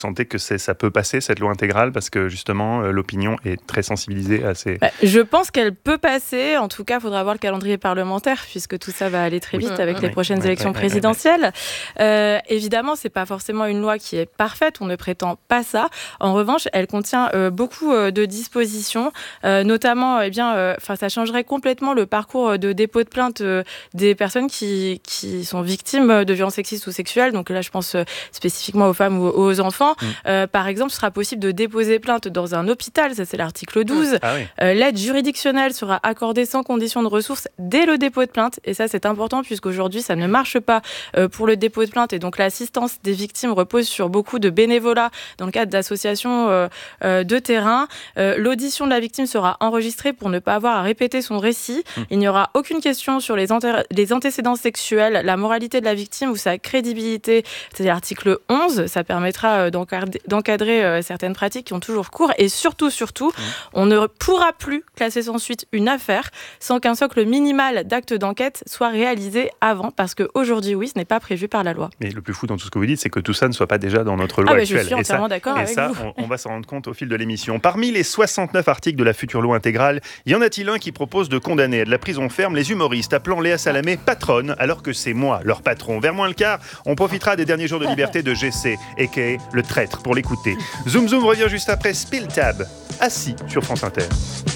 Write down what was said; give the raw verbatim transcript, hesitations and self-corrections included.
sentez que c'est, ça peut passer, cette loi intégrale, parce que justement, euh, l'opinion est très sensibilisée à ces... Bah, je pense qu'elle peut passer. En tout cas, il faudra voir le calendrier parlementaire, puisque tout ça va aller très vite oui. avec oui. les prochaines oui. élections oui. présidentielles. Oui. Euh, évidemment, ce n'est pas forcément une loi qui est parfaite, on ne prétend pas ça. En revanche, elle contient euh, beaucoup euh, de dispositions, euh, notamment, eh bien, euh, ça changerait complètement le parcours de dépôt de plainte euh, des personnes qui, qui sont victimes de violences sexistes ou sexuelles. Donc là, je pense euh, spécifiquement aux femmes ou aux enfants. Mmh. Euh, par exemple, ce sera possible de déposer plainte dans un hôpital, ça c'est l'article douze. Ah oui. euh, l'aide juridictionnelle sera accordée sans condition de ressources dès le dépôt de plainte. Et ça, c'est important puisqu'aujourd'hui, ça ne marche pas euh, pour le dépôt de plainte. Et donc, l'assistance des victimes repose sur beaucoup de bénévolat dans le cadre d'associations euh, euh, de terrain. Euh, l'audition de la victime sera enregistrée pour ne pas avoir à répéter son récit. Mmh. Il n'y aura aucune question sur les, anté- les antécédents sexuels, la moralité de la victime ou sa crédibilité. C'est l'article onze. Ça permettra euh, d'encadrer, d'encadrer euh, certaines pratiques qui ont toujours cours. Et surtout, surtout, mmh. on ne pourra plus classer sans suite une affaire sans qu'un socle minimal d'actes d'enquête soit réalisé avant, parce qu'aujourd'hui, oui, ce n'est pas prévu par la loi. Mais le plus fou dans tout ce que vous dites, c'est que tout ça ne soit pas déjà dans notre loi ah, actuelle. Je suis entièrement et ça, d'accord et avec ça, vous. On, on va s'en rendre compte au fil de l'émission. Parmi les soixante-neuf articles de la future loi intégrale, y en a-t-il un qui propose de condamner à de la prison ferme les humoristes appelant Léa Salamé patronne, alors que c'est moi, leur patron? Vers moins le quart, on profitera des derniers jours de liberté de G C, a k a le traître, pour l'écouter. Zoom Zoom revient juste après Spill Tab, assis sur France Inter.